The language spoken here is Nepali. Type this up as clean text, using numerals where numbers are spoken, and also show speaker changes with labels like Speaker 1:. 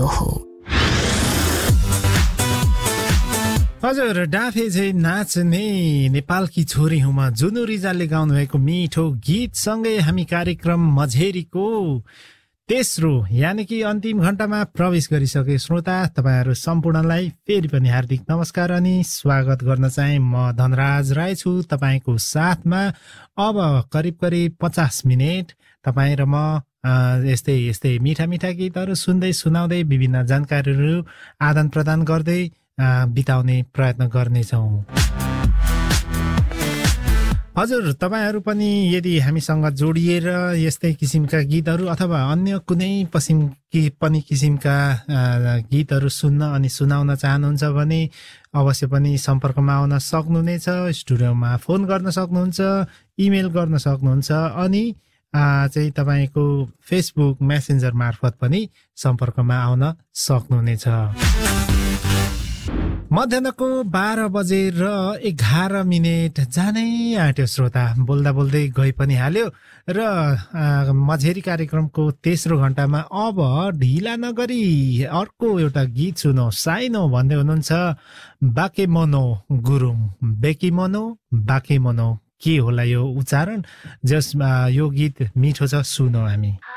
Speaker 1: हो।
Speaker 2: हजुर, डाफे झै नाच्ने नेपालकी छोरी हुँ म जुनु रिजालले गाउनु भएको मिठो गीतसँगै हामी कार्यक्रम मझेरीको तेस्रो यानि कि अन्तिम घण्टामा प्रवेश गरिसके श्रोता तपाईहरु सम्पूर्णलाई फेरि पनि हार्दिक नमस्कार अनि स्वागत गर्न चाहे। म धनराज राय छु तपाईको साथमा। अब करिब 50 मिनेट तपाई र म यस्तै मीठा मीठा गीतहरु सुन्दै सुनाउँदै विभिन्न जानकारीहरु आदान प्रदान गर्दै बिताउने प्रयत्न गर्नेछौं। हजुर, तपाईहरु पनि यदि हामीसँग जोडिएर यस्तै किसिमका गीतहरु अथवा अन्य कुनै किसिमका गीतहरु सुन्न अनि सुनाउन चाहनुहुन्छ भने अवश्य पनि सम्पर्कमा आउन सक्नुहुनेछ। स्टुडियोमा फोन गर्न सक्नुहुन्छ, इमेल गर्न सक्नुहुन्छ अनि चाहिँ तपाईको फेसबुक मेसेन्जर मार्फत पनि सम्पर्कमा आउन सक्नुहुनेछ। मध्याहको 12 बजेर 11 मिनेट जानै आँट्यो श्रोता। बोल्दा बोल्दै गइ पनि हाल्यो र मझेरी कार्यक्रमको तेस्रो घण्टामा अब ढिला नगरी अर्को एउटा गीत सुनौ। साइनो भन्दै हुनुहुन्छ बाकेमोनो गुरुङ। बेकिमोनो बाकेमोनो के होला यो उच्चारण? जस यो गीत मिठो छ, सुनौ हामी।